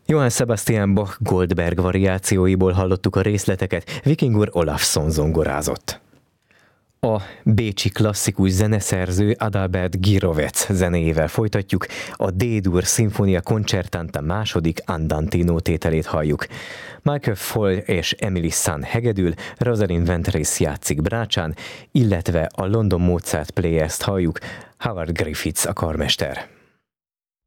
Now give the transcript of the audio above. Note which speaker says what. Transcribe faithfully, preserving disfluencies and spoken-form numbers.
Speaker 1: Johann Sebastian Bach Goldberg variációiból hallottuk a részleteket, Vikingur Olafsson zongorázott. A bécsi klasszikus zeneszerző Adalbert Gyrowetz zenéjével folytatjuk, a D-dur Sinfonia Concertante második Andantino tételét halljuk. Michael Foyle és Emily Sun hegedül, Rosalind Ventris játszik brácsán, illetve a London Mozart Players-t halljuk, Howard Griffiths a karmester.